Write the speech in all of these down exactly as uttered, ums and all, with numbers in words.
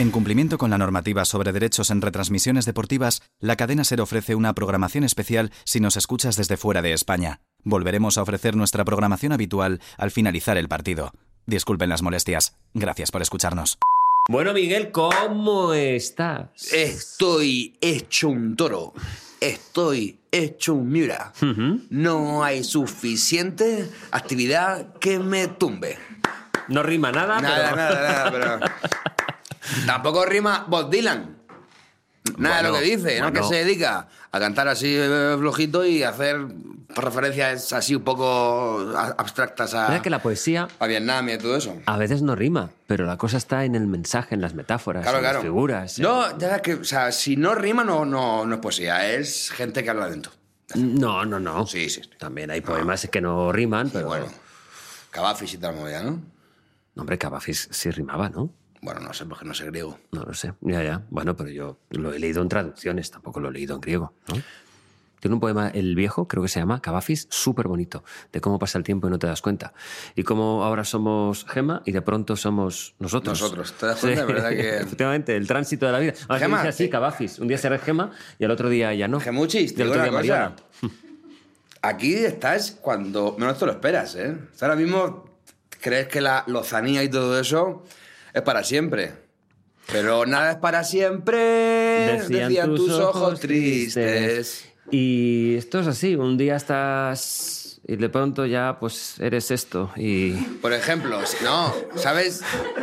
En cumplimiento con la normativa sobre derechos en retransmisiones deportivas, la cadena SER ofrece una programación especial si nos escuchas desde fuera de España. Volveremos a ofrecer nuestra programación habitual al finalizar el partido. Disculpen las molestias. Gracias por escucharnos. Bueno, Miguel, ¿cómo estás? Estoy hecho un toro. Estoy hecho un miura. Uh-huh. No hay suficiente actividad que me tumbe. No rima nada, Nada, pero... nada, nada, pero... Tampoco rima Bob Dylan. Nada de Bueno, lo que dice, ¿no? bueno. Que se dedica a cantar así eh, flojito y hacer referencias así un poco a- abstractas a, Mira que la poesía a Vietnam y todo eso. a veces no rima, pero la cosa está en el mensaje, en las metáforas, Claro, en claro. las figuras. ¿eh? No, ya es que, o sea, si no rima no, no, no es poesía, es gente que habla dentro. No, no, no. Sí, sí. sí. También hay poemas que no riman, pero... Bueno, Cavafis y tal movida, ¿no? No, hombre, Cavafis sí rimaba, ¿no? Bueno, no sé, porque no sé griego. No lo sé. Ya, ya. Bueno, pero yo lo he leído en traducciones, tampoco lo he leído en griego, ¿no? Tiene un poema, El Viejo, creo que se llama, Cavafis, súper bonito, de cómo pasa el tiempo y no te das cuenta. Y cómo ahora somos Gema y de pronto somos nosotros. Nosotros, ¿te das cuenta? Sí. ¿Verdad que...? Efectivamente, el tránsito de la vida. Además, Gema, dice así, sí. Cavafis. Un día será Gema y al otro día ya no. Gemuchis, Y te al digo otro una día cosa. Mariona. Aquí estás cuando menos te lo esperas, ¿eh? O sea, ahora mismo crees que la lozanía y todo eso es para siempre. Pero nada es para siempre, decían, tus, ojos tristes. Y esto es así, un día estás y de pronto ya pues eres esto y... Por ejemplo, si- no, ¿sabes?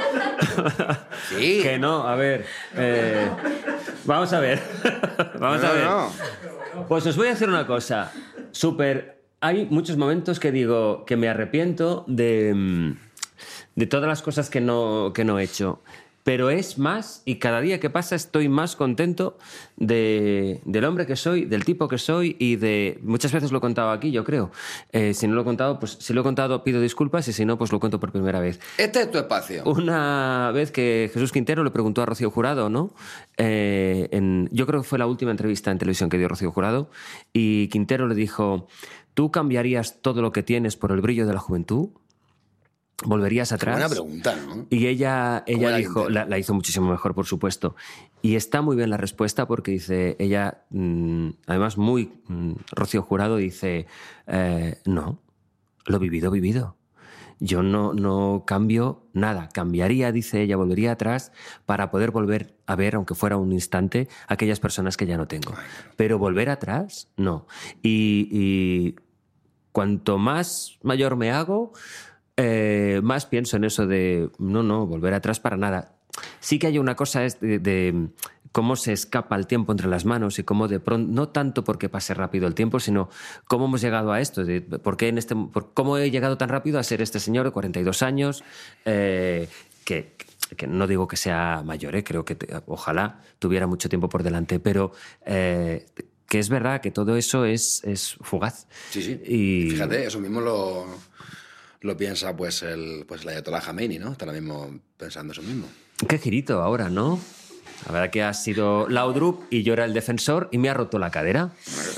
Sí. Que no, a ver. eh, vamos a ver. vamos No, a ver. no, Pues os voy a hacer una cosa. Súper. Hay muchos momentos que digo que me arrepiento de, mm, de todas las cosas que no, que no he hecho. Pero es más, y cada día que pasa estoy más contento de, del hombre que soy, del tipo que soy y de... Muchas veces lo he contado aquí, yo creo. Eh, si no lo he contado, pues si lo he contado pido disculpas y si no, pues lo cuento por primera vez. Este es tu espacio. Una vez que Jesús Quintero le preguntó a Rocío Jurado, ¿no? Eh, en, yo creo que fue la última entrevista en televisión que dio Rocío Jurado, y Quintero le dijo, ¿tú cambiarías todo lo que tienes por el brillo de la juventud? ¿Volverías atrás? Buena pregunta, ¿no? Y ella, ella era dijo, Quintero? la, la hizo muchísimo mejor, por supuesto. Y está muy bien la respuesta porque dice, ella, mmm, además muy mmm, Rocío Jurado, dice, eh, no, lo vivido, vivido. Yo no, no cambio nada. Cambiaría, dice ella, volvería atrás para poder volver a ver, aunque fuera un instante, aquellas personas que ya no tengo. Pero volver atrás, no. Y, y cuanto más mayor me hago, eh, más pienso en eso de, no, no, volver atrás para nada. Sí que hay una cosa es de, de cómo se escapa el tiempo entre las manos y cómo de pronto, no tanto porque pase rápido el tiempo, sino cómo hemos llegado a esto, de por qué en este, por cómo he llegado tan rápido a ser este señor de cuarenta y dos años, eh, que, que no digo que sea mayor, eh, creo que te, ojalá tuviera mucho tiempo por delante, pero eh, que es verdad que todo eso es, es fugaz. Sí, sí. Y... Fíjate, eso mismo lo, lo piensa pues el pues el Ayatollah Khomeini, ¿no? Está ahora mismo pensando eso mismo. Qué girito ahora, ¿no? La verdad que ha sido Laudrup y yo era el defensor y me ha roto la cadera.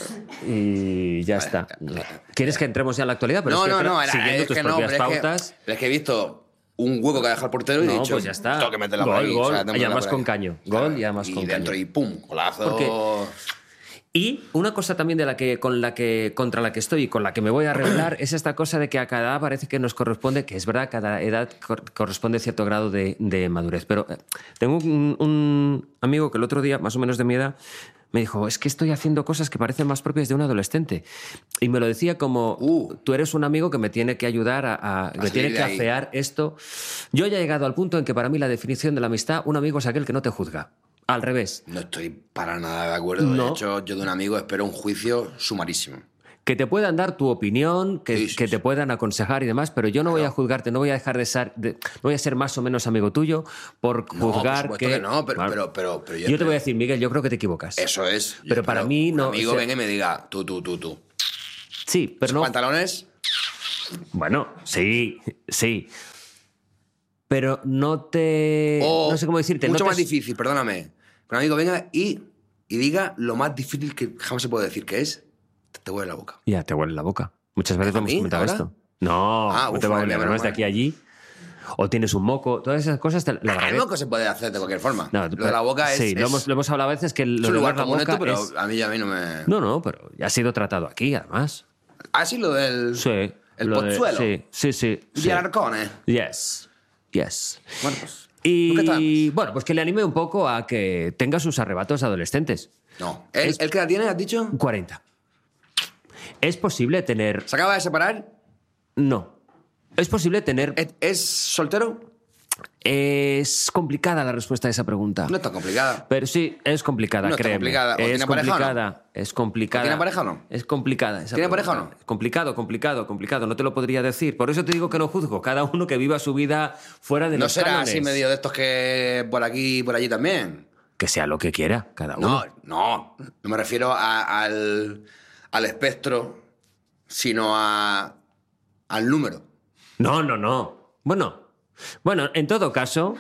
Y ya está. ¿Quieres que entremos ya en la actualidad? Pero no, es que, no, tra- no, era, siguiendo es tus que no, propias pero es que- pautas... pero es que he visto un hueco que ha dejado el portero y he No, dicho, pues ya está. tengo que meterla por Gol, ahí, gol, o sea, tengo que y además meterla por con ahí. caño. Gol Claro, y además con dentro caño. y pum, golazo. Porque- Y una cosa también de la que, con la que, contra la que estoy y con la que me voy a rebelar es esta cosa de que a cada edad parece que nos corresponde, que es verdad, a cada edad cor- corresponde cierto grado de, de madurez. Pero eh, tengo un, un amigo que el otro día, más o menos de mi edad, me dijo, es que estoy haciendo cosas que parecen más propias de un adolescente. Y me lo decía como, Uh. tú eres un amigo que me tiene que ayudar a, a- me salir tiene de que ahí. afear esto. Yo ya he llegado al punto en que para mí la definición de la amistad, un amigo es aquel que no te juzga. Al revés. No estoy para nada de acuerdo. No. De hecho, yo de un amigo espero un juicio sumarísimo. Que te puedan dar tu opinión, que, Sí, sí, que sí. te puedan aconsejar y demás, pero yo no voy a juzgarte, no voy a dejar de ser, de- no voy a ser más o menos amigo tuyo por No, juzgar por supuesto que, no, pero, Claro. pero, pero, pero Yo te voy a decir, Miguel, yo creo que te equivocas. Eso es. Yo Pero para espero mí no- Un amigo o sea- venga y me diga, tú, tú, tú, tú. Sí, pero ¿Esos no... pantalones? Bueno, sí, sí. Pero no te... O no sé cómo decirte. Mucho no más te- difícil, perdóname. Que un amigo venga y, y diga lo más difícil que jamás se puede decir, que es, te, te huele la boca. Ya, te huele la boca. Muchas veces ¿A hemos mí, comentado ahora? esto. No, Ah, no uf, te va a madre oler, mía, además de menos aquí a allí. O tienes un moco, todas esas cosas. Te, la El bragueta- moco se puede hacer de cualquier forma. No, lo de la boca es... Sí, lo, es- hemos, lo hemos hablado a veces que es lo un de lugar la común boca esto, pero es- a mí, a mí no me... No, no, pero ya ha sido tratado aquí, además. Ah, sí, lo del... Sí. El lo de- Pozuelo. Sí, sí, sí. Y sí. el Arcone. Yes, yes. Bueno, pues... ¿por qué Y estábamos? bueno, pues que le anime un poco a que tenga sus arrebatos adolescentes. No. ¿El, Es- ¿El que la tiene, has dicho? cuarenta. ¿Es posible tener...? ¿Se acaba de separar? No. ¿Es posible tener...? ¿Es, es soltero? Es complicada la respuesta a esa pregunta. No es tan complicada. Pero sí, es complicada, No es tan créeme. complicada. ¿O Es tiene pareja o no? complicada, es complicada. ¿Tiene pareja o no? Es complicada esa ¿Tiene pregunta. pareja o no? Es complicado, complicado, complicado. No te lo podría decir. Por eso te digo que no juzgo. Cada uno que viva su vida fuera de ¿No los será cánones. así medio de estos que por aquí y por allí también? Que sea lo que quiera, cada uno. No, no. No me refiero a- al, al espectro, sino a, al número. No, no, no. Bueno, bueno, en todo caso,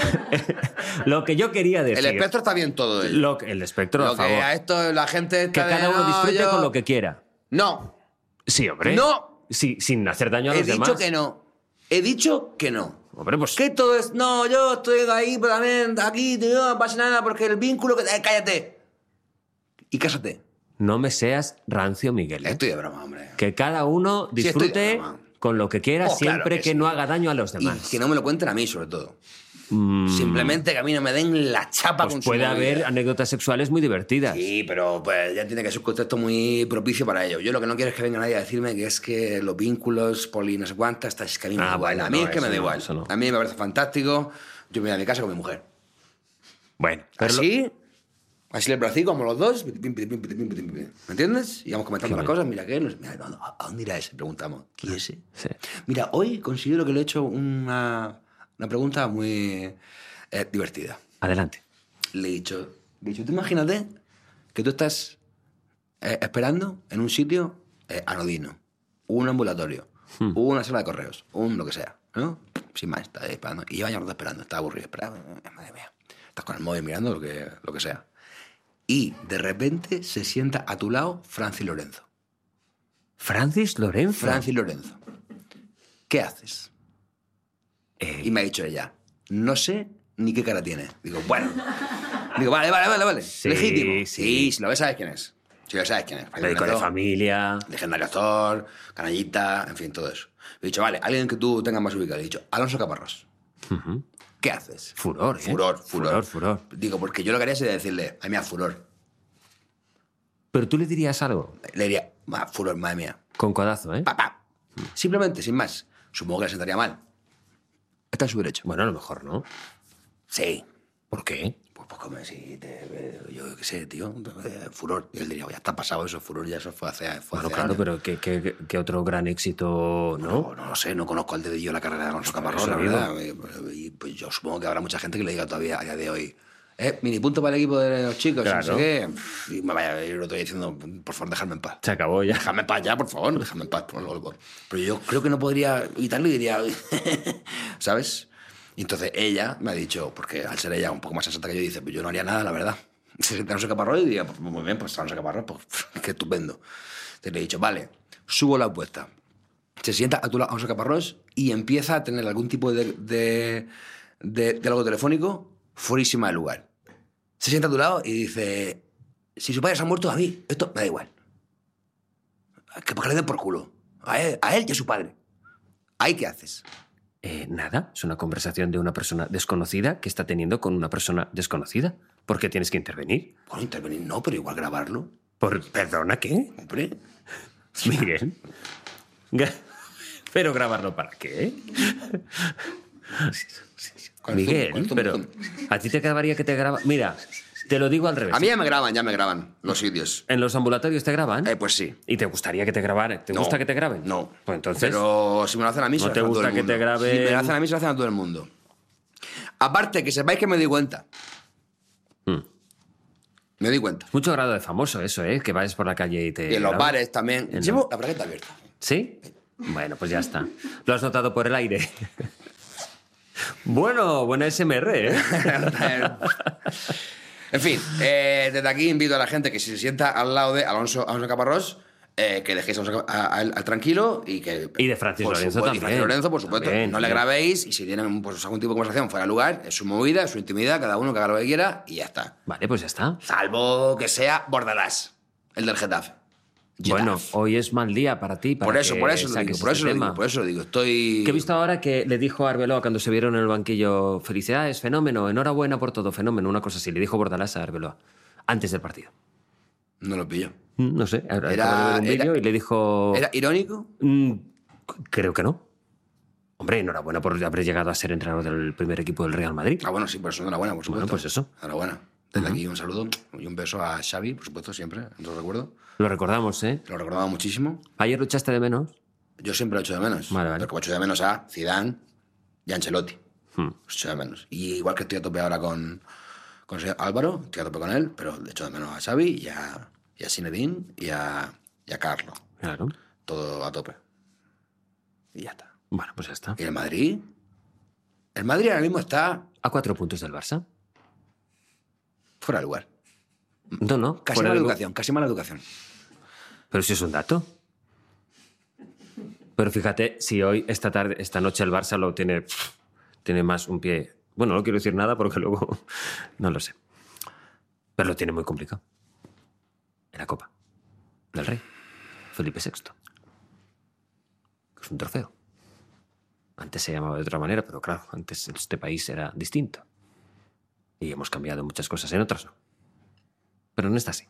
lo que yo quería decir... El espectro está bien todo ello. Lo que- el espectro, Lo a favor. que a esto la gente Que está de, cada uno "No, disfrute yo-". con lo que quiera. No, Sí, hombre. No. Sí, sin hacer daño a he los dicho demás. que no. He dicho que no. Hombre, pues... Que todo es... No, yo estoy ahí, pero también aquí, tío, no pasa nada porque el vínculo... que eh, cállate. Y cásate. No me seas rancio, Miguel. ¿eh? Estoy de broma, hombre. Que cada uno Sí, estoy de disfrute broma. con lo que quiera, Oh, claro siempre que que, sí. no haga daño a los Y demás. que no me lo cuenten a mí, sobre todo. Mm, Simplemente que a mí no me den la chapa pues con su puede movida. haber anécdotas sexuales muy divertidas. Sí, pero pues ya tiene que ser un contexto muy propicio para ello. Yo lo que no quiero es que venga nadie a decirme que es que los vínculos, poli, no sé cuántas, es que a mí me Ah, da igual. bueno, a mí no, es que me eso da no, igual. eso no. A mí me parece fantástico. Yo me voy a mi casa con mi mujer. Bueno, pero lo- Así, así el bracico, como los dos. pim, pim, pim, pim, pim, pim, pim, pim. ¿Me entiendes? Y vamos comentando Qué las bien. cosas. Mira, ¿qué? No sé, mira, no, no, ¿a dónde irá ese? Preguntamos. ¿Quién es ese? Sí. Mira, hoy considero que le he hecho una, una pregunta muy eh, divertida. Adelante. Le he dicho, le he dicho, tú imagínate que tú estás eh, esperando en un sitio eh, anodino, un ambulatorio, Hmm. una sala de correos, un lo que sea, ¿no? Sin más, estás ahí esperando. Y lleva años esperando, está aburrido, esperando. Madre mía. Estás con el móvil mirando lo que, lo que sea. Y de repente se sienta a tu lado Francis Lorenzo. Francis Lorenzo. Francis Lorenzo. ¿Qué haces? Eh, Y me ha dicho ella, no sé ni qué cara tiene. Digo, bueno. Digo, vale, vale, vale, vale. Sí, Legítimo. sí. Sí, si lo ves, sabes quién es. Si lo sabes quién es. médico de familia. Legendario actor, canallita, en fin, todo eso. Le he dicho, vale, alguien que tú tengas más ubicado. Le he dicho, Alonso Caparrós. Ujú. ¿Qué haces? Furor, ¿eh? Furor, furor. Furor, furor. Digo, porque yo lo que haría sería decirle, ay, mía, furor. Pero tú le dirías algo. Le diría, "Ma, furor, madre mía. Con codazo, ¿eh? Pa, pa. Simplemente, sin más. Supongo que le sentaría mal. Está en su derecho. Bueno, a lo mejor no. Sí. ¿Por qué? Pues, pues como si te, yo qué sé, tío, eh, furor. Y él diría, ya está pasado eso, furor, ya eso fue hace, fue Bueno, hace claro, años. pero ¿qué, qué, qué otro gran éxito, no? No, no lo sé, no conozco al dedillo la carrera de Alonso Caparrós, eso la digo. verdad. Y, y, pues yo supongo que habrá mucha gente que le diga todavía a día de hoy, eh, mini punto para el equipo de los chicos, Claro. no sé qué. Y me vaya a ir otro día diciendo, por favor, dejadme en paz. Se acabó ya. Déjame en paz ya, por favor, déjame en paz. Por favor. Pero yo creo que no podría evitarlo y diría, ¿sabes? Y entonces ella me ha dicho, porque al ser ella un poco más sensata que yo, dice, pues yo no haría nada, la verdad. Se sienta Alonso Caparrós y diría, pues muy bien, pues Alonso Caparrós, pues qué estupendo. Entonces le he dicho, vale, subo la apuesta. Se sienta a tu lado Alonso Caparrós y empieza a tener algún tipo de, de, de diálogo telefónico fuerísima del lugar. Se sienta a tu lado y dice, si su padre se ha muerto, a mí, esto me da igual. Que porque le den por culo. A él, a él y a su padre. ¿Ahí qué haces? Eh, nada, es una conversación de una persona desconocida que está teniendo con una persona desconocida. ¿Por qué tienes que intervenir? Bueno, intervenir no, pero igual grabarlo. ¿Por perdona qué? Hombre. Miguel. Gra- Pero grabarlo para qué? Con el zoom, Miguel, con el zoom, pero el zoom. a ti te acabaría que te graba. Mira, te lo digo al revés. A mí ya me graban, ya me graban los sitios. ¿En los ambulatorios te graban? Eh, pues sí. ¿Y te gustaría que te grabaran? ¿Te No. gusta que te graben? No. Pues entonces. Pero si me lo hacen a mí, se ¿No lo te hacen a todo gusta el que mundo. te graben? Si me lo hacen a mí, se lo hacen a todo el mundo. Aparte, que sepáis que me di cuenta. Hmm. Me di cuenta. Mucho grado de famoso eso, ¿eh? Que vayas por la calle y te. Y en los graben. bares también. En Llevo la bragueta abierta. ¿Sí? Bueno, pues ya está. Lo has notado por el aire. Bueno, buena S M R, ¿eh? En fin, eh, desde aquí invito a la gente que si se sienta al lado de Alonso, Alonso Caparrós, eh, que dejéis a, a, a él al tranquilo y que... Y de Francis por Lorenzo supuesto, y también. Francis Lorenzo, por supuesto. También, no le también. grabéis y si tienen pues, algún tipo de conversación fuera de lugar, es su movida, es su intimidad, cada uno que haga lo que quiera y ya está. Vale, pues ya está. Salvo que sea Bordalás, el del Getafe. Bueno, Getafe. hoy es mal día para ti. Para por eso, que por eso lo saques digo, por este eso lo tema. digo, por eso lo digo. Estoy... Que he visto ahora que le dijo a Arbeloa cuando se vieron en el banquillo, felicidades, fenómeno, enhorabuena por todo, fenómeno, una cosa así. Le dijo Bordalás a Arbeloa, antes del partido. No lo pillo. Mm, No sé, acabo de Era- ver un vídeo era- y le dijo... ¿Era irónico? Mm, creo que no. Hombre, enhorabuena por haber llegado a ser entrenador del primer equipo del Real Madrid. Ah, bueno, sí, por eso enhorabuena, por supuesto. Bueno, pues eso. Enhorabuena. Desde aquí un saludo y un beso a Xavi, por supuesto, siempre, no lo recuerdo. Lo recordamos, ¿eh? Lo recordaba muchísimo. Ayer lo echaste de menos. Yo siempre lo echo de menos. Vale, vale. Porque lo echo de menos a Zidane y a Ancelotti. Hmm. Los echo de menos. Y igual que estoy a tope ahora con, con el señor Álvaro, estoy a tope con él, pero le echo de menos a Xavi y a, y a Zinedine y a, y a Carlo. Claro. Todo a tope. Y ya está. Bueno, pues ya está. ¿Y el Madrid? El Madrid ahora mismo está A cuatro puntos del Barça. fuera de lugar. No, no. Casi fuera mala de lu- educación, casi mala educación. Pero si es un dato. Pero fíjate, si hoy, esta tarde, esta noche el Barça lo tiene, tiene más un pie... Bueno, no quiero decir nada porque luego... No lo sé. Pero lo tiene muy complicado. En la Copa del Rey. Felipe sexto. Es un trofeo. Antes se llamaba de otra manera, pero claro, antes este país era distinto. Y hemos cambiado muchas cosas, en otras no. Pero en esta sí.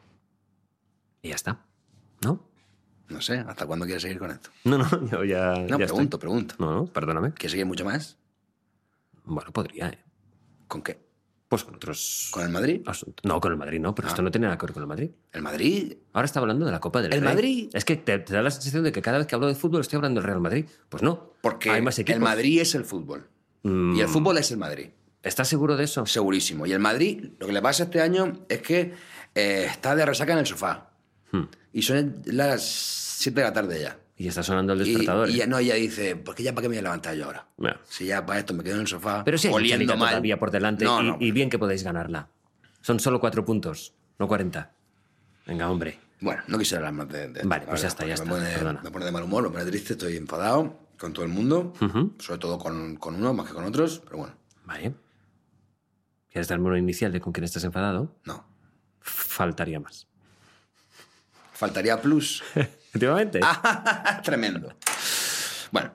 Y ya está. ¿No? No sé, ¿hasta cuándo quieres seguir con esto? No, no, yo ya. No, ya pregunto, estoy. pregunto. No, no, perdóname. ¿Quieres seguir mucho más? Bueno, podría, ¿eh? ¿Con qué? Pues con otros. ¿Con el Madrid? asuntos. No, con el Madrid no, pero Ah. esto no tiene nada que ver con el Madrid. ¿El Madrid? Ahora está hablando de la Copa del ¿El Rey. Madrid? Es que te, te da la sensación de que cada vez que hablo de fútbol estoy hablando del Real Madrid. Pues no. Porque hay más equipos. el Madrid es el fútbol. Mm. Y el fútbol es el Madrid. ¿Estás seguro de eso? Segurísimo. Y el Madrid, lo que le pasa este año es que eh, está de resaca en el sofá. Hmm. Y son las siete de la tarde ya. Y está sonando el Y, despertador. y ¿eh? ya, no, ella dice, ¿por qué ya para qué me voy a levantar yo ahora? Bueno. Si ya para esto me quedo en el sofá Pero sí hay mucha oliendo liga mal. todavía por delante No, y, no. y bien que podéis ganarla. Son solo cuatro puntos, no cuarenta. Venga, hombre. Bueno, no quisiera hablar más de, de esto, Vale, la pues ya verdad, está, ya porque está, Me pone, perdona. me pone de mal humor, me pone triste, estoy enfadado con todo el mundo, Ujú. sobre todo con, con uno más que con otros, pero bueno, Vale. ¿Quieres darme una inicial de con quién estás enfadado? no. Faltaría más. Faltaría plus. Últimamente. Tremendo. Bueno,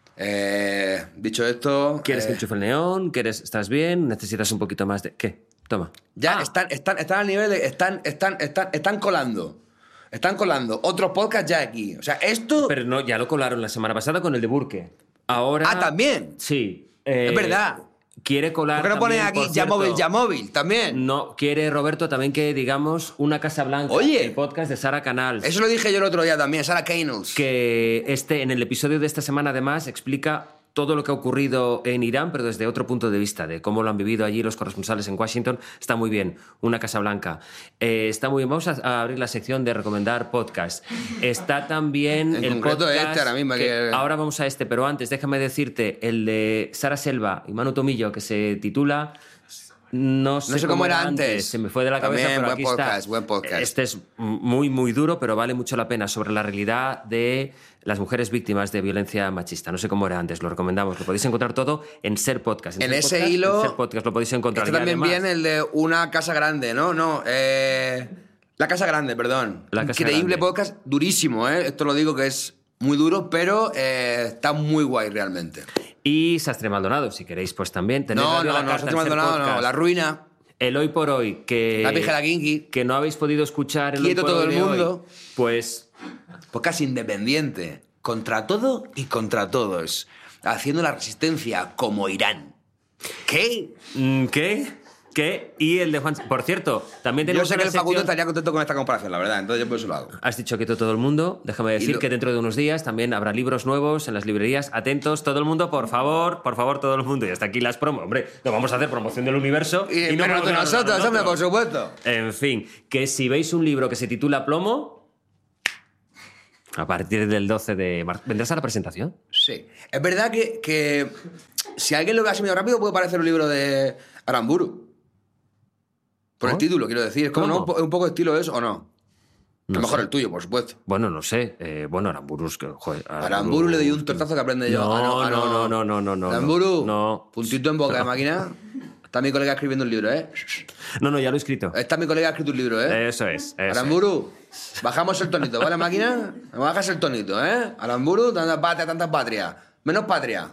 eh, dicho esto... ¿Quieres eh, que enchufe el neón? ¿Quieres, ¿Estás bien? ¿Necesitas un poquito más de...? ¿Qué? Toma. Ya Ah, están, están, están al nivel de... Están, están, están, están colando. Están colando. Otros podcasts ya aquí. O sea, esto... Pero no, ya lo colaron la semana pasada con el de Burke. Ahora... Ah, ¿también? Sí. eh, Es verdad. Quiere colar ¿Por qué no ponen también, aquí por ya cierto, móvil, ya móvil? También. No, quiere Roberto también que digamos una Casa Blanca. Oye. El podcast de Sara Canals. Eso lo dije yo el otro día también, Sarah Canals. Que este, en el episodio de esta semana, además, explica todo lo que ha ocurrido en Irán, pero desde otro punto de vista, de cómo lo han vivido allí los corresponsales en Washington. Está muy bien. Una Casa Blanca. Eh, está muy bien. Vamos a, a abrir la sección de recomendar podcast. Está también En el concreto podcast... este ahora mismo, que- que- Ahora vamos a este, pero antes déjame decirte el de Sara Selva y Manu Tomillo, que se titula... No sé, No sé cómo era antes. Se me fue de la cabeza, También, pero buen aquí podcast, está. buen podcast. Este es muy, muy duro, pero vale mucho la pena, sobre la realidad de las mujeres víctimas de violencia machista. No sé cómo era antes, lo recomendamos. Lo podéis encontrar todo en Ser Podcast. En Ser ese Podcast, hilo- En Ser Podcast lo podéis encontrar. Este Y también además, viene el de una casa grande, ¿no? No, eh... La Casa Grande, perdón. La Casa Increíble Grande. podcast, durísimo, ¿eh? Esto lo digo que es muy duro, pero eh, está muy guay realmente. Y Sastre Maldonado, si queréis, pues también. Tenéis No, Radio no, La no, Carta Sastre en Ser Maldonado, no, Podcast. La Ruina, El Hoy por Hoy, que... La Pija de la Kinky, Que no habéis podido escuchar el Quieto Hoy por todo Hoy el de hoy, mundo. pues... podcast independiente, contra todo y contra todos, haciendo la resistencia como Irán. ¿Qué? mm, ¿Qué? ¿Qué? Y el de Juan... Por cierto, también Yo tenemos sé que una el Facundo sección- estaría contento con esta comparación, la verdad, entonces yo por eso lo hago. Has dicho que todo el mundo. Déjame decir lo- que dentro de unos días también habrá libros nuevos en las librerías. Atentos, todo el mundo, por favor, por favor, todo el mundo. Y hasta aquí las promos. Hombre, no vamos a hacer promoción del universo. Y, y no pero vamos de a- nosotros, hombre, por supuesto. En fin, que si veis un libro que se titula Plomo, a partir del doce de marzo. ¿Vendrás a la presentación? Sí. Es verdad que, que si alguien lo ve así medio rápido puede parecer un libro de Aramburu. Por el ¿Oh? título, quiero decir. Es como, ¿Cómo? ¿no? Un po- un poco estilo eso, ¿o no? No mejor sé. el tuyo, por supuesto. Bueno, no sé. Eh, bueno, Aramburu es que... Joder, Aramburu le doy un tortazo que aprende yo. No, Ah, ah, no, no, no, no, no, no. Aramburu, No. puntito en boca de máquina. Está mi colega escribiendo un libro, ¿eh? No, no, ya lo he escrito. Está mi colega escrito un libro, ¿eh? Eso es. Eso Aramburu, bajamos el tonito, ¿vale, máquina? Me bajas el tonito, ¿eh? Aramburu, tanta patria, tanta patria. Menos patria.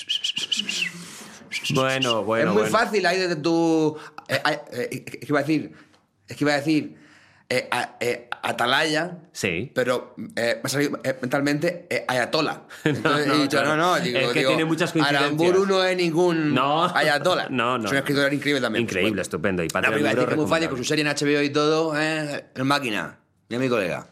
es. Bueno, bueno, es muy bueno. fácil ahí desde tu... Eh, eh, eh, es que iba a decir... Es que iba a decir... Eh, a- eh, atalaya, Sí. pero eh, me ha salido eh, mentalmente eh, ayatola. Entonces no, he dicho, claro. no, no, digo, Es que digo, tiene muchas coincidencias. Aramburu no es ningún No. ayatola. No, no, Es un no. escritor increíble también. por Increíble, supuesto. estupendo. Y No, Patria pero iba a Libro decir que es muy fácil con su recomendable. serie en H B O y todo, eh, en máquina. Mira mi colega.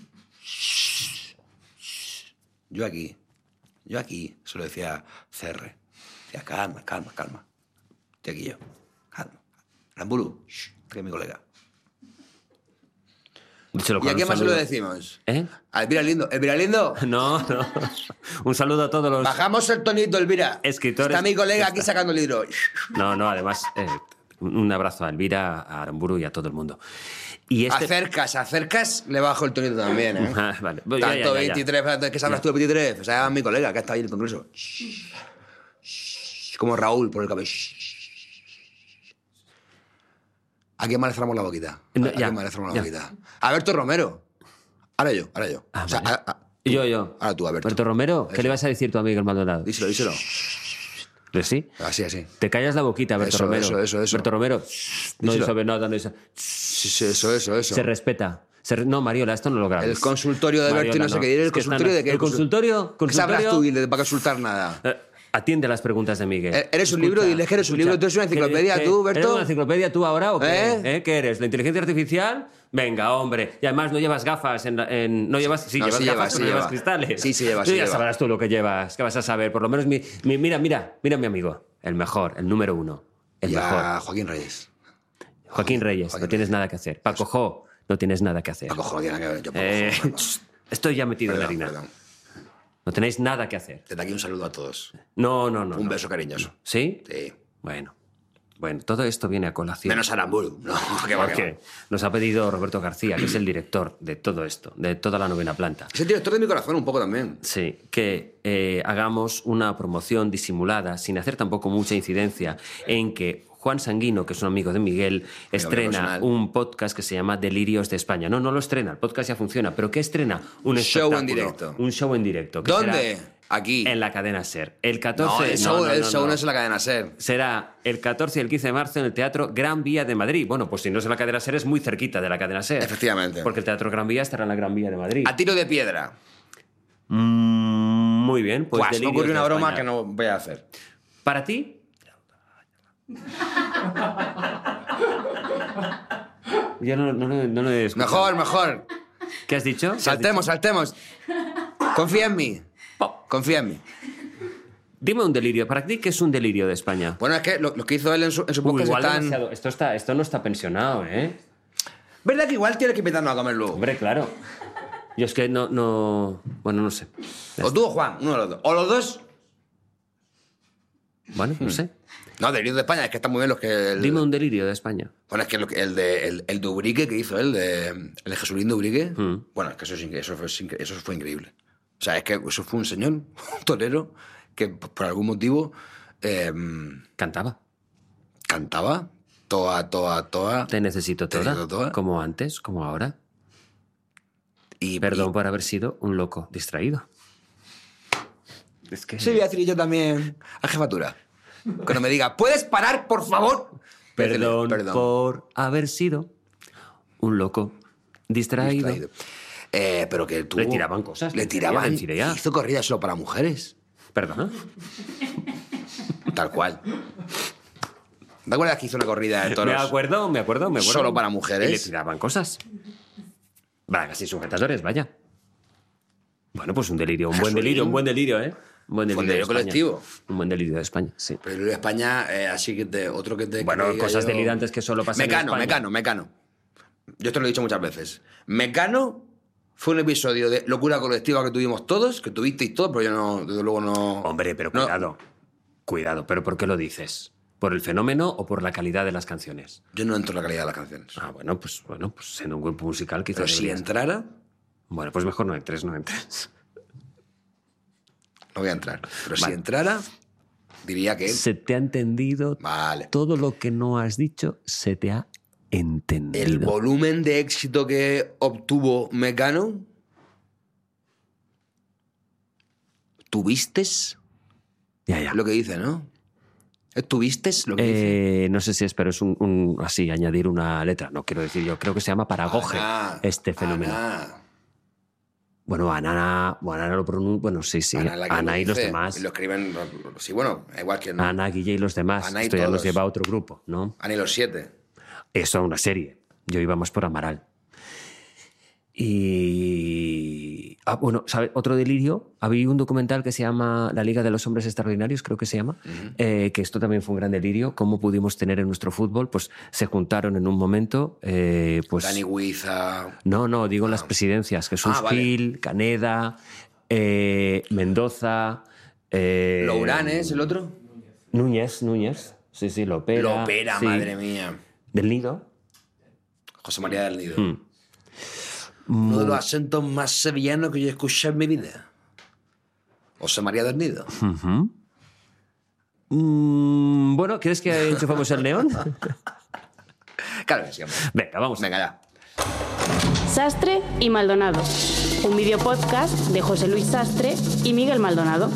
Yo aquí, yo aquí, se lo decía C R. Decía, calma, calma, calma. Estoy aquí yo. Calma. Aramburu, shh, que es mi colega. Díselo ¿Y con a un quién más se lo saludo. decimos? ¿Eh? A Elvira Lindo. Elvira Lindo. No, no. Un saludo a todos los... Bajamos el tonito, Elvira. Escritores- Está mi colega aquí sacando el libro. No, no, además, eh, un abrazo a Elvira, a Aramburu y a todo el mundo. Y este... Acercas, acercas, le bajo el tonito también, ¿eh? Ah, vale. Pues ya, Tanto ya, ya, ya. veintitrés, ¿qué sabes tú de veintitrés? O sea, mi colega, que ha estado ahí en el congreso. Como Raúl por el cabello. ¿A quién más le cerramos la boquita? No, ¿A ya, quién más le cerramos la ya. boquita? Alberto Romero. Ahora yo, ahora yo. Ah, o sea, vale. a- a- Yo, yo. Ahora tú, Alberto. Alberto Romero, ¿qué Eso. le vas a decir tú a Miguel Maldonado? díselo, díselo. Pues sí. Así, así. Te callas la boquita, Alberto Eso, Romero. eso, eso, eso. Alberto Romero, no Díselo. sabe nada, no dice- Sí, sí, eso, eso, eso. se respeta. Se re- No, Mariola, esto no lo grabes. El consultorio de Alberto y Mariola, no sé qué. ¿El Es que esta consultorio no- de qué? ¿El consultorio? ¿Qué sabrás consultorio tú de- para consultar nada? Eh, Atiende a las preguntas de Miguel. Eh, ¿eres un libro? Diles que eres un libro. ¿Tú eres una enciclopedia, ¿Qué- tú, qué- Berto? ¿Eres una enciclopedia tú ahora o qué? ¿Eh? ¿Eh? ¿Qué eres? ¿La inteligencia artificial? Venga, hombre. Y además no llevas gafas. En, la- en- no llevas, sí, No, llevas sí gafas, lleva, pero sí no llevas lleva. cristales. Sí, sí lleva, Tú sí ya lleva. sabrás tú lo que llevas. ¿Qué vas a saber? Por lo menos mi, mi- mira, mira, mira mi amigo. El mejor, el número uno. El Y a mejor. Joaquín Reyes. Joaquín Reyes, Joaquín no tienes Reyes. nada que hacer. Paco Jo, no tienes nada que hacer. Paco Jo no tiene nada que ver. Yo, Paco Eh, Jo, perdón. estoy ya metido Perdón, en la harina. perdón. No tenéis nada que hacer. Desde aquí un saludo a todos. No, no, no. Un no. beso cariñoso. ¿Sí? Sí. Bueno. Bueno, todo esto viene a colación. Menos Aramburu. No, que va, que va. Porque nos ha pedido Roberto García, que es el director de todo esto, de toda la novena planta. Es el director de mi corazón un poco también. Sí, que eh, hagamos una promoción disimulada, sin hacer tampoco mucha incidencia, en que Juan Sanguino, que es un amigo de Miguel, estrena personal. un podcast que se llama Delirios de España. No, no lo estrena, el podcast ya funciona, pero ¿qué estrena? Un Show en espectáculo, directo. Un show en directo. que ¿Dónde? será Aquí. En la cadena SER. El No, catorce... el show, no, el no, show no. no es en la cadena SER. Será el catorce y el quince de marzo en el Teatro Gran Vía de Madrid. Bueno, pues si no es en la cadena SER, es muy cerquita de la cadena SER. Efectivamente. Porque el Teatro Gran Vía estará en la Gran Vía de Madrid. A tiro de piedra. Mm, muy bien, pues Pues se me Delirios ocurrió una de broma España. que no voy a hacer. ¿Para ti? Yo no, no, no, no lo he escuchado. Mejor, mejor. ¿Qué has dicho? ¿Qué has Saltemos, saltemos. Confía en mí. dicho? Confía en mí. Dime un delirio. ¿Para ti qué es un delirio de España? Bueno, es que lo, lo que hizo él en su, en su Uy, podcast igual están... demasiado. Esto, está, esto no está pensionado, ¿eh? ¿Verdad que igual tienes que invitarnos a comer luego? Hombre, claro. Yo es que no... no... Bueno, no sé. O tú o Juan, uno de los dos. O los dos. Bueno, no sé. No, Delirio de España, es que están muy bien los que... El... Dime un delirio de España. Bueno, es que, lo que- el de el, el de Ubrique que hizo él, de, el de Jesulín de Ubrique, Mm. bueno, es que eso, es incre- eso, fue, incre- eso fue increíble. O sea, es que eso fue un señor, un torero, que p- por algún motivo eh, Cantaba. cantaba toda, toda, toda. Te necesito Te toda. necesito toda. Como antes, como ahora. Y, Perdón y- por haber sido un loco distraído. Es que... Sí, voy a decir yo también a jefatura. Cuando me diga, ¿puedes parar, por favor? Perdón, Perdón. por haber sido un loco distraído. Distraído. Eh, pero que tú... Le tiraban cosas, Le le tiraban. tiraban, le tiraban. Hizo corridas solo para mujeres. ¿Perdón? Tal cual. ¿Te acuerdas que hizo una corrida de toros? Me acuerdo, me acuerdo, me acuerdo. Solo para mujeres. Y le tiraban cosas. Bragas y sujetadores, vaya. Bueno, pues un delirio, un buen Jesulín. delirio, un buen delirio, ¿eh? Un buen Fue un delirio de delirio España. colectivo. Un buen delirio de España, sí. Pero en España, eh, así que te, otro que te... Bueno, que diga cosas yo- delirantes que solo pasan en Mecano, España. Mecano, Mecano. Yo te lo he dicho muchas veces. Mecano fue un episodio de locura colectiva que tuvimos todos, que tuvisteis todos, pero yo no, desde luego no... Hombre, pero no- cuidado. Cuidado, pero ¿por qué lo dices? ¿Por el fenómeno o por la calidad de las canciones? Yo no entro en la calidad de las canciones. Ah, bueno, pues bueno, pues siendo un grupo musical quizás... Pero si deberías. entrara, Bueno, pues mejor no entres, no entres. no voy a entrar. Pero Vale. si entrara, diría que... Se te ha entendido. Vale. Todo lo que no has dicho se te ha entendido. El volumen de éxito que obtuvo Mecano, ¿tuviste Ya, ya. lo que dice, no? ¿Tuviste lo que dice? Eh, no sé si es, pero es un, un- así, añadir una letra. No quiero decir yo, creo que se llama paragoge Ana, este fenómeno. Ana. Bueno, Ana, bueno, Ana lo pronuncia. Bueno, sí, sí. Ana, la que Ana lo y los dice, demás. y lo escriben, sí, bueno, igual que no. Ana, Guille y los demás. Ana y Esto ya nos todos. lleva a otro grupo, ¿no? Ana y los siete. Eso a una serie. Yo iba más por Amaral. Y... Ah, bueno, ¿sabe? Otro delirio. Había un documental que se llama La Liga de los Hombres Extraordinarios, creo que se llama, uh-huh. eh, que esto también fue un gran delirio. ¿Cómo pudimos tener en nuestro fútbol? Pues se juntaron en un momento... Eh, pues, Dani Huiza... No, no, digo en las presidencias. Jesús Ah, vale. Gil, Caneda, eh, Mendoza... Eh, ¿Louranes, el otro? Núñez, Núñez. Sí, sí, Lopera. Lopera, sí. madre mía. Del Nido. José María del Nido. Mm. Uno de los acentos más sevillanos que yo he escuchado en mi vida. José María del Nido. Uh-huh. Mm, bueno, ¿quieres que enchufamos el neón? Claro que sí, hombre. Venga, vamos. Venga, ya. Sastre y Maldonado. Un videopodcast de José Luis Sastre y Miguel Maldonado.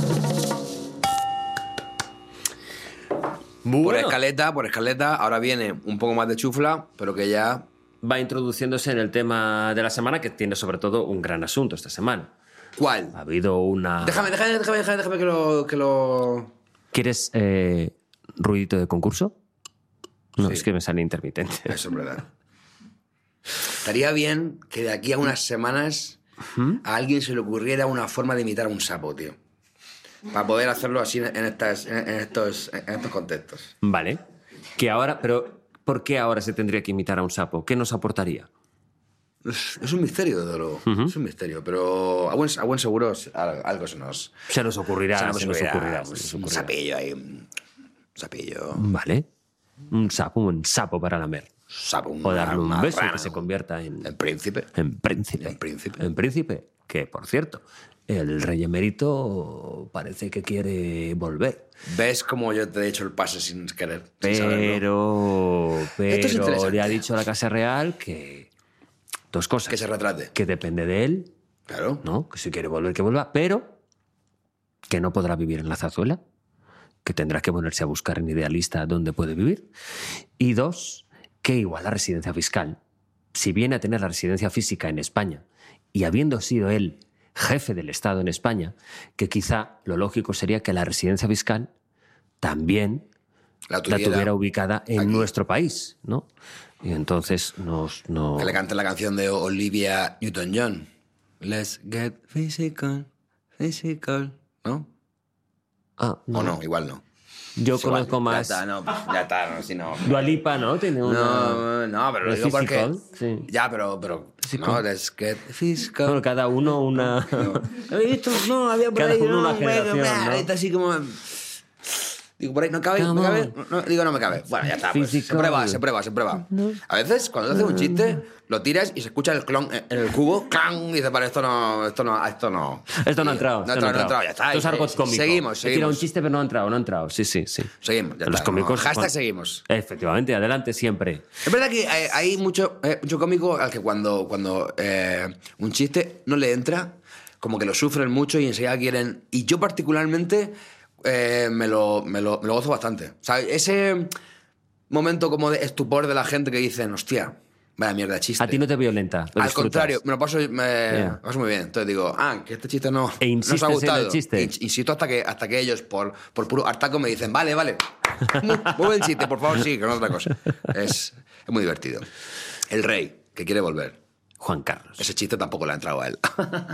Bueno. Por escaleta, por escaleta, ahora viene un poco más de chufla, pero que ya... Va introduciéndose en el tema de la semana, que tiene sobre todo un gran asunto esta semana. ¿Cuál? Ha habido una... Déjame, déjame, déjame, déjame, déjame que lo... Que lo... ¿Quieres eh, ruidito de concurso? No, Sí. es que me sale intermitente. Eso es verdad. Estaría bien que de aquí a unas semanas a alguien se le ocurriera una forma de imitar a un sapo, tío. Para poder hacerlo así en, estas, en, en estos, en estos contextos. Vale. Que ahora... Pero, ¿por qué ahora se tendría que imitar a un sapo? ¿Qué nos aportaría? Es, es un misterio, desde luego. Uh-huh. Es un misterio, pero a buen, a buen seguro algo, algo se nos... Se nos ocurrirá. se nos se nos ocurrirá, ocurrirá, pues, se nos un ocurrirá. sapillo ahí. Un sapillo. Vale. Un sapo, un sapo para lamer. Sapo, un O darle un beso marrano. que se convierta en... En príncipe. En príncipe. En príncipe. En príncipe. Que, por cierto, el rey emérito parece que quiere volver. ¿Ves cómo yo te he hecho el pase sin querer? Sin saberlo? Pero, Esto es pero interesante. le ha dicho a la Casa Real que... Dos cosas. Que se retrate. Que depende de él, Claro. ¿no? Que si quiere volver, que vuelva, pero que no podrá vivir en la Zarzuela, que tendrá que ponerse a buscar en Idealista dónde puede vivir. Y dos, que igual la residencia fiscal, si viene a tener la residencia física en España y habiendo sido él jefe del Estado en España, que quizá lo lógico sería que la residencia fiscal también La la tuviera. tuviera ubicada en aquí. nuestro país, ¿no? Y entonces nos... No... Que le cante la canción de Olivia Newton-John. Let's get physical, physical. ¿No? Ah, ¿O no? Igual no. Yo Es igual. conozco más... Ya está, no, pues, ya está, no, si no. Dua Lipa, ¿no? Tiene una... No, no, pero lo de digo porque... physical, sí. Ya, pero... pero Physical. no, let's get physical. Bueno, cada uno una... Esto no, había por Cada ahí, uno no, una bueno, generación, bla, ¿no? está así como... Digo, por ahí no cabe, Come ¿me cabe? on. No, digo, no me cabe. Bueno, ya está, pues, se Physical. prueba, se prueba, se prueba. A veces, cuando haces un chiste, lo tiras y se escucha el clon en en el cubo, clang, y dices, vale, esto no, esto no, esto no. Esto no ha Y- entrado. No, esto ha entrado, no ha entrado, ya está. Esto es y- argot cómico. Seguimos, He tirado un seguimos. chiste, pero no ha entrado, no ha entrado. Sí, sí, sí. Seguimos, ya Los está, cómicos... no, hashtag Juan- seguimos. Efectivamente, adelante siempre. Es verdad que hay, hay mucho, eh, mucho cómico al que cuando, cuando eh, un chiste no le entra, como que lo sufren mucho y enseguida quieren... Y yo particularmente eh, me, lo, me, lo, me lo gozo bastante. O sea, ese momento como de estupor de la gente que dicen, hostia, vaya mierda de chiste. A ti no te violenta. lo Al disfrutas. contrario, me lo paso, me, Yeah. me paso muy bien. Entonces digo, ah, que este chiste no, E no os insistes ha en el gustado. chiste. In- Insisto hasta que, hasta que ellos, por, por puro hartaco, me dicen, vale, vale, muy, muy buen chiste, por favor, sí, que no es otra cosa. Es, es muy divertido. El rey, que quiere volver. Juan Carlos. Ese chiste tampoco le ha entrado a él.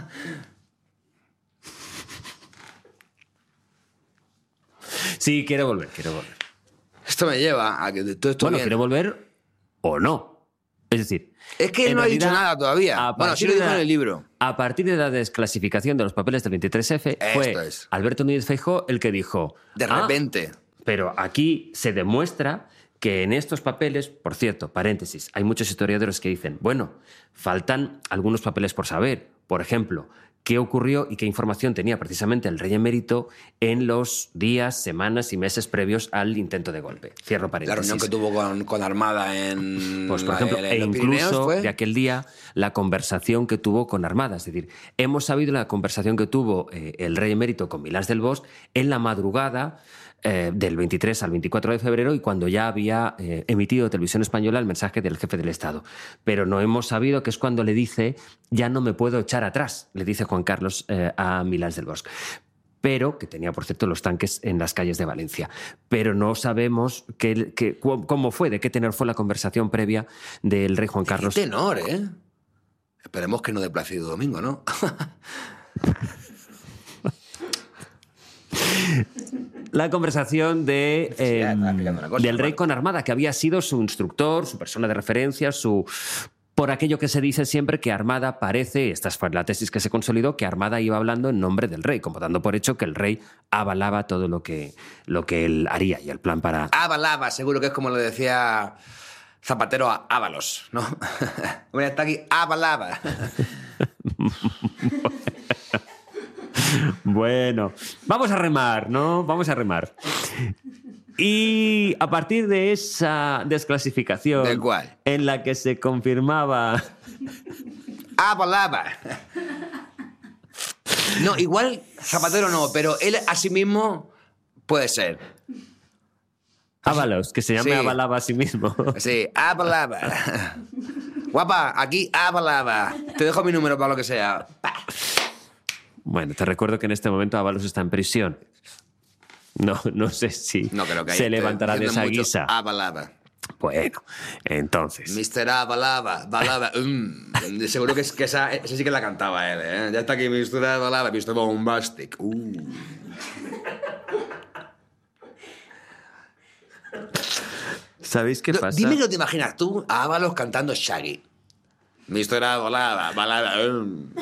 Sí, quiere volver, quiere volver. Esto me lleva a que de todo esto Bueno, viene- quiere volver o no. Es decir... Es que él en no ha dicho realidad, nada todavía. a Bueno, sí partir lo de dijo la- en el libro. A partir de la desclasificación de los papeles del veintitrés efe, fue Esto es. Alberto Núñez Feijóo el que dijo... De "Ah, repente. pero aquí se demuestra que en estos papeles, por cierto, paréntesis, hay muchos historiadores que dicen, bueno, faltan algunos papeles por saber. Por ejemplo, qué ocurrió y qué información tenía precisamente el rey emérito en los días, semanas y meses previos al intento de golpe. Cierro paréntesis. La reunión que tuvo con, con Armada en... Pues, por ejemplo, en, en en e incluso de aquel día, la conversación que tuvo con Armada. Es decir, hemos sabido la conversación que tuvo eh, el rey emérito con Milans del Bosch en la madrugada eh, del veintitrés al veinticuatro de febrero y cuando ya había eh, emitido Televisión Española el mensaje del jefe del Estado. Pero no hemos sabido que es cuando le dice ya no me puedo echar atrás, le dice Juan Carlos eh, a Milans del Bosch. Pero, que tenía, por cierto, los tanques en las calles de Valencia. Pero no sabemos qué, qué, cómo fue, de qué tenor fue la conversación previa del rey Juan Carlos. Qué tenor, ¿eh? Esperemos que no de Plácido Domingo, ¿no? La conversación de, Sí, ya, eh, estaba explicando una cosa, del rey hermano. con Armada, que había sido su instructor, su persona de referencia, su... Por aquello que se dice siempre que Armada parece, esta fue la tesis que se consolidó, que Armada iba hablando en nombre del rey, como dando por hecho que el rey avalaba todo lo que, lo que él haría y el plan para... Avalaba, seguro que es como lo decía Zapatero a Ábalos, ¿no? Voy a estar aquí, avalaba. Bueno, vamos a remar, ¿no? Vamos a remar. Y a partir de esa desclasificación ¿De cuál? en la que se confirmaba... Avalaba. No, igual Zapatero no, pero él a sí mismo puede ser. Ábalos, que se llame Sí. Avalaba a sí mismo. Sí, avalaba. Guapa, aquí avalaba. Te dejo mi número para lo que sea. Pa. Bueno, te recuerdo que en este momento Ábalos está en prisión. No, no sé si No creo que se esté levantará de diciendo esa mucho guisa. Avalaba. Bueno, entonces... mister Avalaba, balaba. Mm. Seguro que, es, que esa, esa sí que la cantaba él, ¿eh? Ya está aquí mister Avalaba, mister Bombastic. Uh. ¿Sabéis qué No, pasa? dime que no te imaginas tú a Ábalos cantando Shaggy. mister Avalaba, balaba. Mm.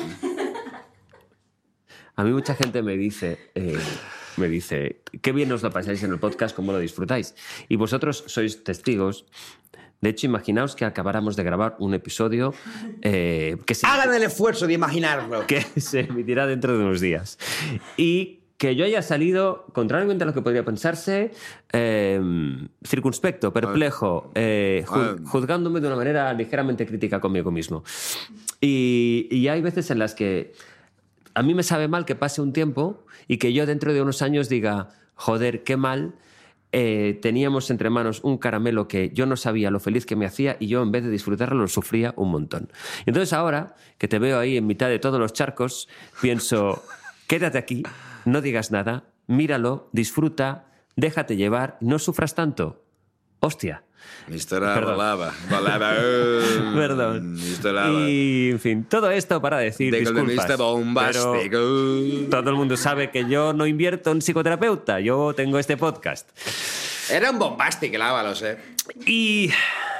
A mí mucha gente me dice, eh, me dice, qué bien os lo pasáis en el podcast, cómo lo disfrutáis. Y vosotros sois testigos. De hecho, imaginaos que acabáramos de grabar un episodio eh, que, se, Hagan el esfuerzo de imaginarlo. que se emitirá dentro de unos días. Y que yo haya salido, contrariamente a lo que podría pensarse, eh, circunspecto, perplejo, eh, ju- juzgándome de una manera ligeramente crítica conmigo mismo. Y, y hay veces en las que a mí me sabe mal que pase un tiempo y que yo dentro de unos años diga, joder, qué mal, eh, teníamos entre manos un caramelo que yo no sabía lo feliz que me hacía y yo en vez de disfrutarlo lo sufría un montón. Y entonces ahora que te veo ahí en mitad de todos los charcos, pienso, quédate aquí, no digas nada, míralo, disfruta, déjate llevar, no sufras tanto. Hostia. mister Perdón. Avalaba, balaba. Perdón. mister Avalaba. Y, en fin, todo esto para decir Digo de disculpas. mister Bombastic. Pero todo el mundo sabe que yo no invierto en psicoterapeuta, yo tengo este podcast. Era un Bombastic el Ábalos, ¿eh? Y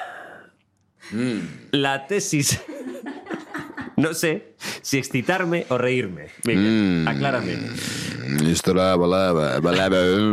la tesis... No sé si excitarme o reírme. Miguel, aclárame. mister Avalaba, balaba.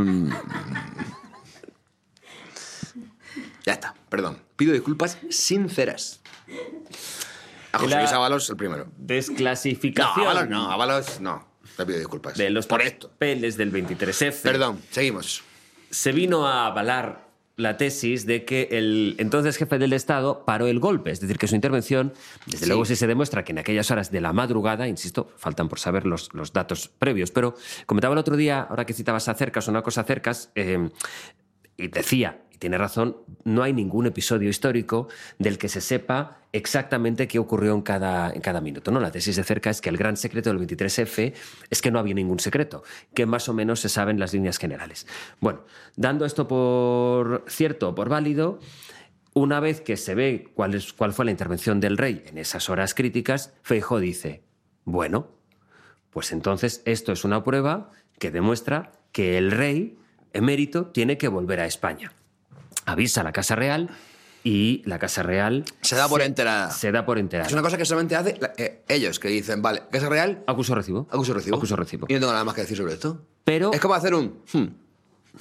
Ya está, perdón. Pido disculpas sinceras. A José La- Luis Ábalos, el primero. No, Desclasificación Ábalos no, Ábalos no. Te pido disculpas. de los por esto. papeles del veintitrés efe. Perdón, seguimos. Se vino a avalar la tesis de que el entonces jefe del Estado paró el golpe, es decir, que su intervención, desde Sí. luego sí se demuestra que en aquellas horas de la madrugada, insisto, faltan por saber los, los datos previos, pero comentaba el otro día, ahora que citabas a Cercas, una cosa Cercas, eh, y decía, y tiene razón, no hay ningún episodio histórico del que se sepa exactamente qué ocurrió en cada, en cada minuto. ¿No? La tesis de Cerca es que el gran secreto del veintitrés efe es que no había ningún secreto, que más o menos se saben las líneas generales. Bueno, dando esto por cierto o por válido, una vez que se ve cuál, es, cuál fue la intervención del rey en esas horas críticas, Feijóo dice, bueno, pues entonces esto es una prueba que demuestra que el rey emérito tiene que volver a España. Avisa a la Casa Real y la Casa Real... Se da por enterada. Se da por enterada. Es una cosa que solamente hace la- eh, ellos, que dicen, vale, Casa Real, Acuso recibo. acuso recibo. Acuso recibo. Y no tengo nada más que decir sobre esto. Pero Es como hacer un... hmm.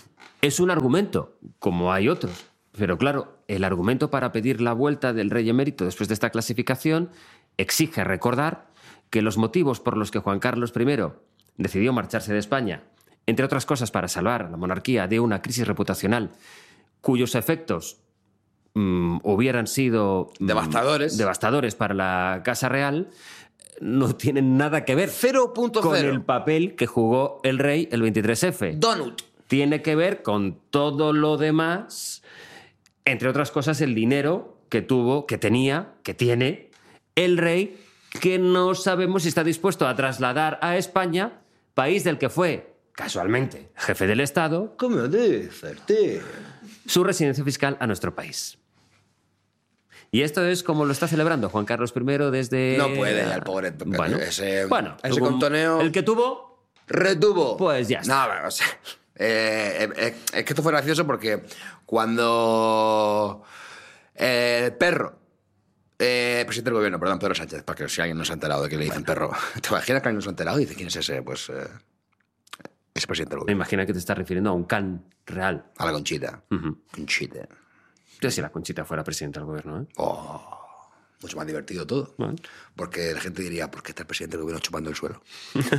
Es un argumento, como hay otros. Pero claro, el argumento para pedir la vuelta del rey emérito después de esta clasificación exige recordar que los motivos por los que Juan Carlos primero decidió marcharse de España, entre otras cosas para salvar a la monarquía de una crisis reputacional cuyos efectos mmm, hubieran sido mmm, devastadores. devastadores para la Casa Real, no tienen nada que ver cero punto cero con el papel que jugó el rey el veintitrés efe. Donut. Tiene que ver con todo lo demás, entre otras cosas el dinero que tuvo, que tenía, que tiene el rey, que no sabemos si está dispuesto a trasladar a España, país del que fue, casualmente, jefe del Estado, ¿Cómo dices, tío? su residencia fiscal a nuestro país. Y esto es como lo está celebrando Juan Carlos primero desde... No puede, el pobre. Bueno, ese, bueno, ese tuvo- contoneo. El que tuvo, Retuvo. Pues ya está. No, o sea, eh, eh, es que esto fue gracioso porque cuando eh, el perro, eh, presidente del gobierno, perdón, Pedro Sánchez, para que si alguien no se ha enterado de que le dicen perro, ¿te imaginas que alguien no se ha enterado y dice quién es ese? Pues eh, ese presidente del me gobierno. imagino que te estás refiriendo a un can real. A la Conchita. Ujú. Conchita. Yo si la Conchita fuera presidenta del gobierno, ¿eh? Oh, mucho más divertido todo. Bueno. Porque la gente diría, ¿por qué está el presidente del gobierno chupando el suelo?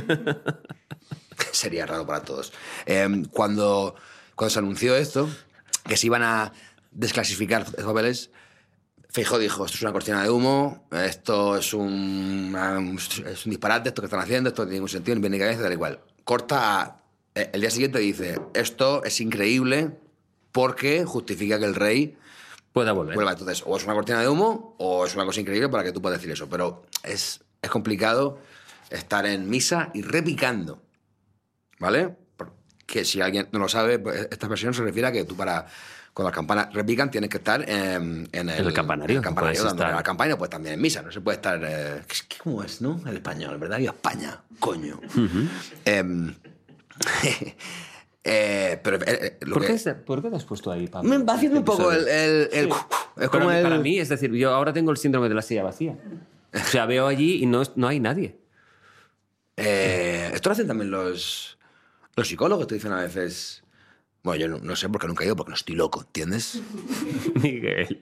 Sería raro para todos. Eh, cuando, cuando se anunció esto, que se iban a desclasificar los papeles, Feijóo dijo, esto es una cortina de humo, esto es un, es un disparate, esto que están haciendo, esto no tiene ningún sentido, ni bien ni cabeza, tal y cual. Corta, a- el día siguiente dice, esto es increíble porque justifica que el rey Pueda volver. vuelva. Entonces, o es una cortina de humo o es una cosa increíble para que tú puedas decir eso. Pero es, es complicado estar en misa y repicando, ¿vale? Porque si alguien no lo sabe, pues esta expresión se refiere a que tú para... Cuando las campanas repican tienes que estar en, en el, el campanario, en el campanario no puedes dándole estar- a la campana, pues también en misa. No se puede estar... Eh, ¿qué- ¿Cómo es, no? El español, ¿verdad? Viva España, coño. Em, eh, pero... eh, eh, lo ¿Por, que- qué, se- ¿Por qué te has puesto ahí, Pablo? me va haciendo un poco el... el, el- Sí. es Para como mí- el... Para mí, es decir, yo ahora tengo el síndrome de la silla vacía. O sea, veo allí y no, es- no hay nadie. Eh, esto lo hacen también los, los psicólogos, te dicen a veces... Bueno, yo no, no sé porque nunca he ido, porque no estoy loco, ¿entiendes? Miguel.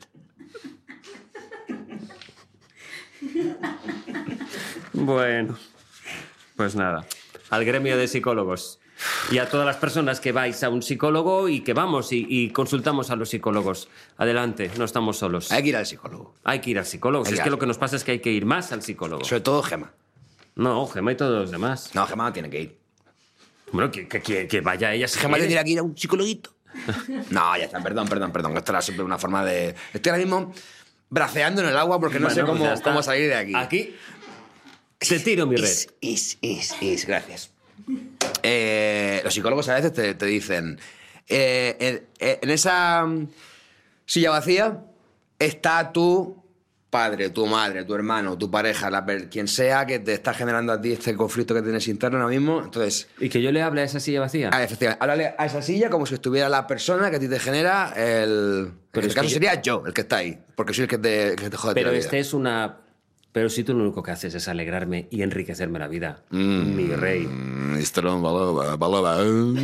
Bueno, pues nada. Al gremio de psicólogos. Y a todas las personas que vais a un psicólogo y que vamos y, y consultamos a los psicólogos. Adelante, no estamos solos. Hay que ir al psicólogo. Hay que ir al psicólogo. Si Hay es que que ir. lo que nos pasa es que hay que ir más al psicólogo. Sobre todo Gema. No, Gemma y todos los demás. No, Gema no tiene que ir. Bueno, que, que, que- que vaya ella si Gema quiere. tendría que ir a un psicologuito. No, ya está, perdón, perdón, perdón. Esto era siempre una forma de... Estoy ahora mismo braceando en el agua porque no Bueno, sé pues cómo, ya está. cómo salir de aquí. Aquí te tiro mi red. Is, is, is, is. Gracias. Eh, los psicólogos a veces te, te dicen, eh, en, en esa mm, silla vacía está tu padre, tu madre, tu hermano, tu pareja, la, per- quien sea que te está generando a ti este conflicto que tienes interno ahora mismo. Entonces, Y que yo le hable a esa silla vacía. ah, efectivamente, háblale a esa silla como si estuviera la persona que a ti te genera el... Pero en es este caso que yo- sería yo el que está ahí, porque soy el que te, el que te jode Pero la vida. este es una... Pero si tú lo único que haces es alegrarme y enriquecerme la vida, mi rey. Mm, esto no balova, balova.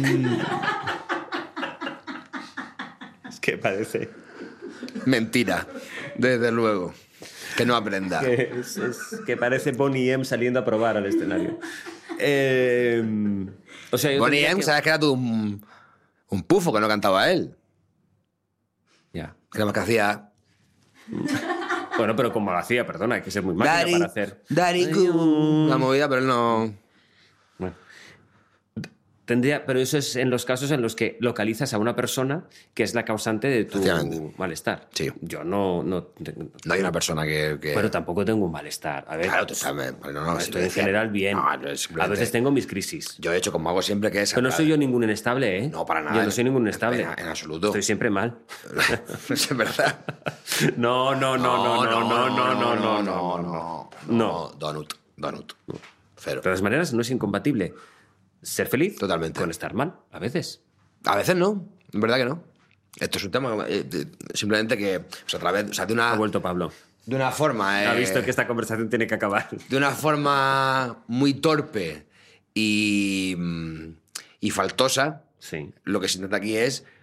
Es que parece... Mentira, desde luego. Que no aprenda. Que, es, es- que parece Bonnie M saliendo a probar al escenario. Eh, o sea, yo Bonnie tendría M, que- sabes que era todo un, un pufo que no cantaba él. Ya. Que era más que hacía... Bueno, pero como lo hacía, perdona, hay que ser muy máquina Daddy, para hacer... Daddy, Goo. La movida, pero él no... Bueno. Tendría, pero eso es en los casos en los que localizas a una persona que es la causante de tu Efectivamente. malestar. Sí. Yo no... No, No hay una persona que... que... Pero tampoco tengo un malestar. A ver, Claro, tú sabes. Bueno, no, estoy en general bien. No, no, es a simplemente- veces tengo mis crisis. Yo he hecho como hago siempre que es... Pero no soy yo ningún inestable, ¿eh? No, para nada. Yo no soy ningún inestable. En, en absoluto. Estoy siempre mal. Es verdad. No, no, no, no, no, no, no, no, no, no. no. No. Donut, donut. Cero. De todas maneras, no es incompatible ser feliz Totalmente. con estar mal, a veces. A veces no, en verdad que no. Esto es un tema eh, de- simplemente que, o sea, a través, o sea, de una, Ha vuelto Pablo. de una forma, eh, Ha visto que esta conversación tiene que acabar. de una forma muy torpe y, mm, y faltosa, Sí. Lo que se intenta aquí es